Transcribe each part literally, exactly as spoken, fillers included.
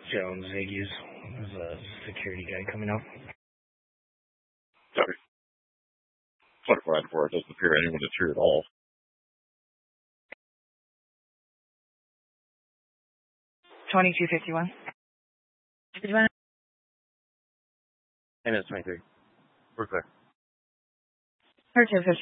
Jones Ziggy's. There's a security guy coming up. Sorry. twenty-four four, it doesn't appear anyone is here at all. twenty-two fifty-one. fifty-one. And it's twenty-three. We're clear. thirteen fifty.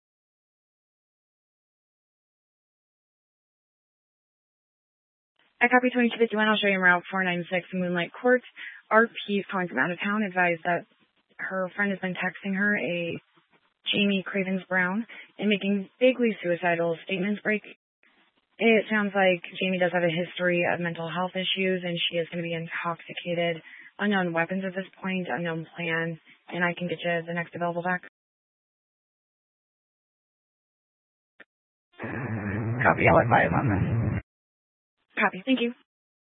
I copy twenty-two fifty-one. I'll show you Route four ninety-six Moonlight Court. R P is calling from out of town. Advised that her friend has been texting her, a Jamie Cravens Brown, and making vaguely suicidal statements. Break. It sounds like Jamie does have a history of mental health issues, and she is going to be intoxicated. Unknown weapons at this point, unknown plan, and I can get you the next available back. Copy. I'll advise on this. Copy. Thank you.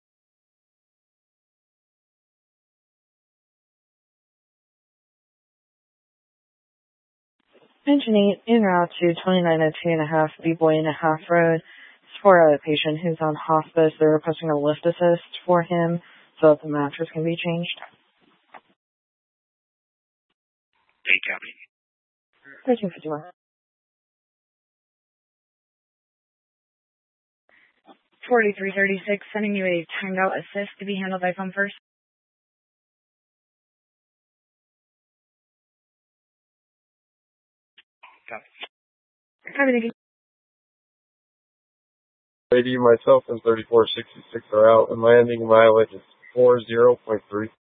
Engine eight, en route to twenty-nine oh two and a half, B-Boy and a half road. It's for a patient who's on hospice. They're requesting a lift assist for him so that the mattress can be changed. Hey, copy. thirteen fifty-one. forty-three thirty-six, sending you a timed out assist to be handled by phone first. Copy. Copy, thank you. Lady, myself, and thirty-four sixty-six are out, and landing mileage is four zero point three.